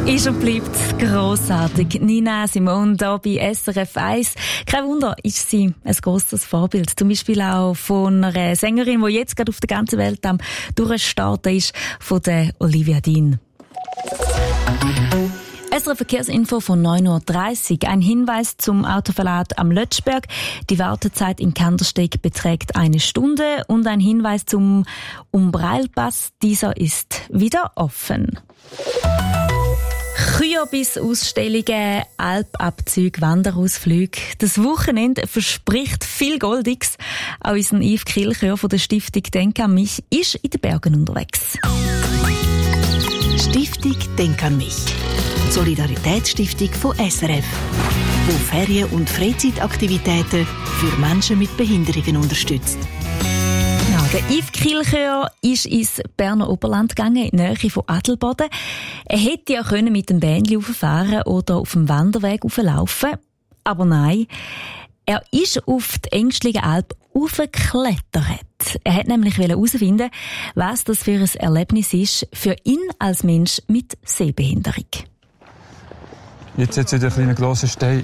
Ist und bleibt grossartig. Nina Simone hier bei SRF 1. Kein Wunder, ist sie ein grosses Vorbild. Zum Beispiel auch von einer Sängerin, die jetzt gerade auf der ganzen Welt am Durchstarten ist, von der Olivia Dean. SRF Verkehrsinfo von 9.30 Uhr. Ein Hinweis zum Autoverlad am Lötschberg. Die Wartezeit in Kandersteg beträgt 1 Stunde. Und ein Hinweis zum Umbreilpass. Dieser ist wieder offen. Kürbis-Ausstellungen, Alpabzüge, Wanderausflüge. Das Wochenende verspricht viel Goldiges. Auch unser Yves Kilchör von der Stiftung Denk an mich ist in den Bergen unterwegs. Stiftung Denk an mich. Solidaritätsstiftung von SRF, die Ferien- und Freizeitaktivitäten für Menschen mit Behinderungen unterstützt. Ja, der Yves Kilchör ist ins Berner Oberland gegangen, in der Nähe von Adelboden. Er hätte ja können mit dem Bändli rauffahren oder auf dem Wanderweg rauflaufen. Aber nein, er ist auf die Engstlige Alp raufgeklettert. Er wollte nämlich herausfinden, was das für ein Erlebnis ist für ihn als Mensch mit Sehbehinderung. Jetzt hat es wieder einen grossen Stein.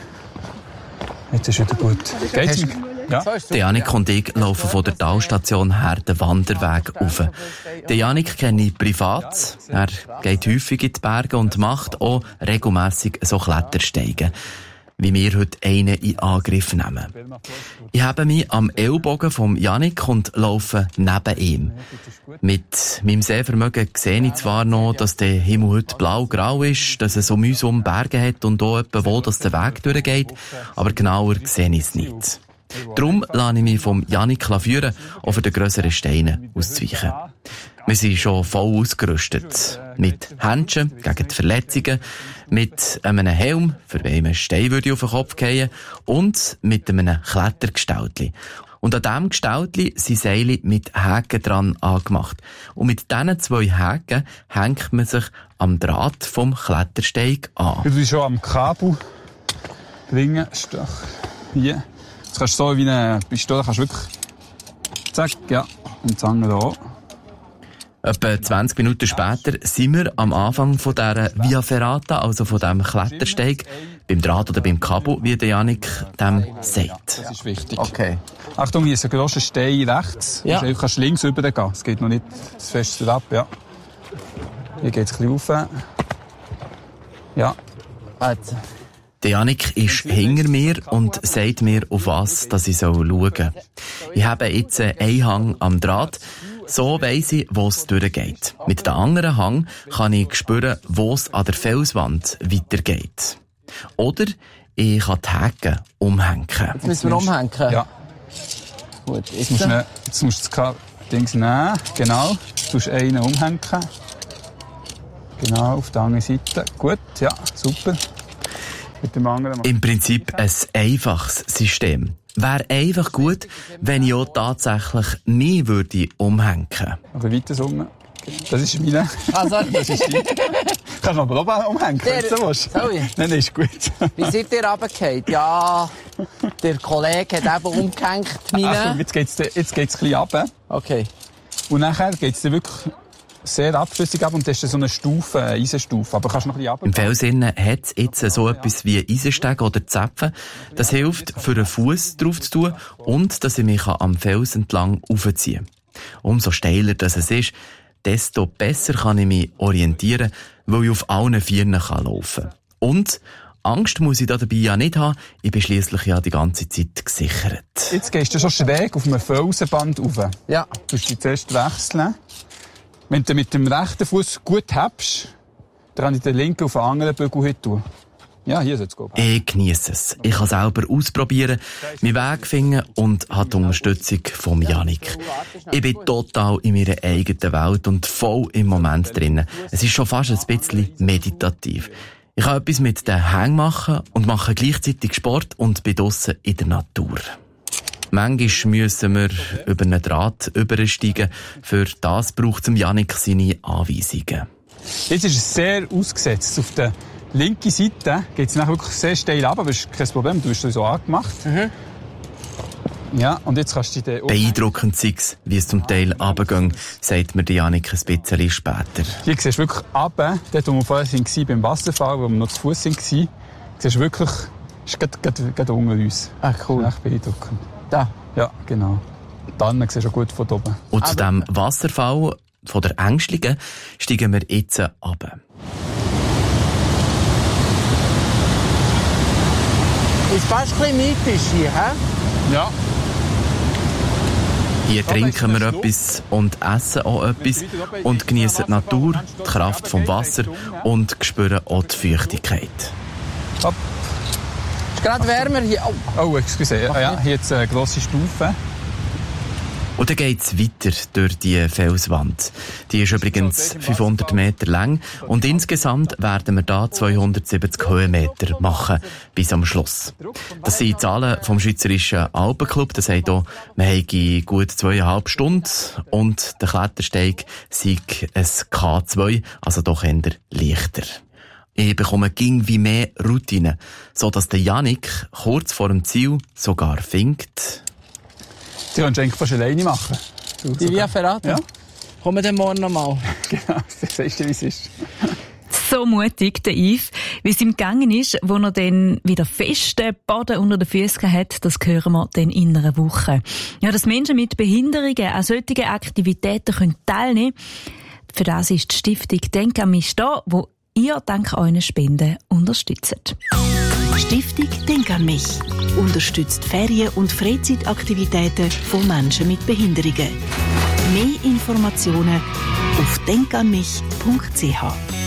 Jetzt ist wieder gut. Geht's? Ja. Janik und ich laufen von der Talstation her den Wanderweg rauf. Janik kenne ich privat. Er geht häufig in die Berge und macht auch regelmässig so Klettersteigen, wie wir heute einen in Angriff nehmen. Ich habe mich am Ellbogen vom Janik und laufe neben ihm. Mit meinem Sehvermögen sehe ich zwar noch, dass der Himmel heute blau-grau ist, dass es um uns um Berge hat und auch etwa wo dass der Weg durchgeht, aber genauer sehe ich es nicht. Darum lasse ich mich vom Janik führen, auch für die grösseren Steine auszuweichen. Wir sind schon voll ausgerüstet. Mit Händchen gegen die Verletzungen, mit einem Helm, für wen ein Stein würde auf den Kopf fallen, und mit einem Klettergestaltli. Und an diesem Gestaltli sind Seile mit Häken dran angemacht. Und mit diesen 2 Häken hängt man sich am Draht vom Klettersteig an. Du bist schon am Kabel bringen. Hier. Jetzt kannst du so wie eine Pistole, kannst wirklich zack, ja, und Zange da auch. Etwa 20 Minuten später sind wir am Anfang von dieser Via Ferrata, also von diesem Klettersteig, beim Draht oder beim Kabel, wie der Janik dem sagt. Das ist wichtig. Okay. Achtung, hier ist ein grosser Stein rechts. Ja. Du kannst links rübergehen. Es geht noch nicht das Feste ab, ja. Hier geht es ein bisschen rauf. Ja. Also. Der Janik ist hinter mir und sagt mir, auf was dass ich schauen soll. Ich habe jetzt einen Hang am Draht. So weiss ich, wo es durchgeht. Mit dem anderen Hang kann ich spüren, wo es an der Felswand weitergeht. Oder ich kann die Häken umhängen. Jetzt müssen wir umhängen? Ja. Gut, jetzt musst du das Ding nehmen. Genau. Du musst einen umhängen. Genau, auf der anderen Seite. Gut, ja, super. Mit dem anderen. Im Prinzip ein einfaches System. Wäre einfach gut, wenn ich auch tatsächlich mich würde umhängen. Also weiter summen. Das ist meine. Also, das ist die. Kannst du aber auch umhängen, wenn du willst. Sorry. Nein, ist gut. Wie seid ihr runtergefallen? Ja, der Kollege hat eben umgehängt. Achtung, jetzt geht's ein bisschen runter. Okay. Und nachher geht's dir wirklich sehr abschlüssig ab und das ist so eine Stufe, eine Eisenstufe. Aber kannst du noch ein bisschen runter. Im Felsinnen hat es jetzt so etwas wie Eisensteg oder Zäpfen. Das hilft, für einen Fuß drauf zu tun und dass ich mich am Fels entlang aufziehen kann. Umso steiler das es ist, desto besser kann ich mich orientieren, weil ich auf allen Vieren laufen kann. Und Angst muss ich dabei ja nicht haben, ich bin schliesslich ja die ganze Zeit gesichert. Jetzt gehst du schon schräg auf einem Felsenband rauf. Ja. Du musst dich zuerst wechseln. Wenn du mit dem rechten Fuß gut hebst, dann kann ich den linken auf den anderen Bügel heute tun. Ja, hier soll es gehen. Ich geniesse es. Ich kann selber ausprobieren, meinen Weg finden und habe die Unterstützung von Janik. Ich bin total in meiner eigenen Welt und voll im Moment drin. Es ist schon fast ein bisschen meditativ. Ich kann etwas mit den Hängen machen und mache gleichzeitig Sport und bin draussen in der Natur. Manchmal müssen wir über einen Draht übersteigen. Für das braucht es Janik seine Anweisungen. Jetzt ist es sehr ausgesetzt. Auf der linken Seite geht es nachher wirklich sehr steil runter, aber das ist kein Problem, du hast es so angemacht. Ja, und jetzt kannst du dich... Beeindruckend sei es, wie es zum Teil runtergeht, sagt mir Janik ein bisschen später. Hier siehst du wirklich runter, dort wo wir vorher waren, beim Wasserfall, wo wir noch zu Fuß waren, siehst du wirklich, es ist gerade unter uns. Ah, cool. Das ist echt beeindruckend. Da? Ja, genau. Dann siehst du auch gut von oben. Und zu diesem Wasserfall von der Ängstlichen steigen wir jetzt runter. Ist fast ein bisschen mythisch hier, hä? Ja. Hier trinken wir etwas und essen auch etwas und geniessen die Natur, die Kraft vom Wasser und spüren auch die Feuchtigkeit. Hopp. Ist gerade wärmer hier. Oh, excuse. Ja, hier jetzt eine grosse Stufe. Und dann geht's weiter durch die Felswand. Die ist übrigens 500 Meter lang und insgesamt werden wir da 270 Höhenmeter machen bis am Schluss. Das sind die Zahlen vom Schweizerischen Alpenclub. Das heisst auch, wir haben gut 2,5 Stunden und der Klettersteig sei ein K2, also doch eher leichter. Ich bekomme wie mehr Routine, sodass der Janik kurz vor dem Ziel sogar findet: Die kannst du eigentlich fast alleine machen. Die Via Ferrata? Ja. Kommen wir dann morgen nochmal? Genau, das weißt du, wie es ist. So mutig, der Yves, wie es ihm gegangen ist, wo er dann wieder festen Boden unter den Füßen hat, das hören wir dann in einer Woche. Ja, dass Menschen mit Behinderungen an solchen Aktivitäten teilnehmen können, für das ist die Stiftung «Denk an mich» da, wo ihr dank euren Spenden unterstützt. Stiftung Denk an mich unterstützt Ferien- und Freizeitaktivitäten von Menschen mit Behinderungen. Mehr Informationen auf denkanmich.ch.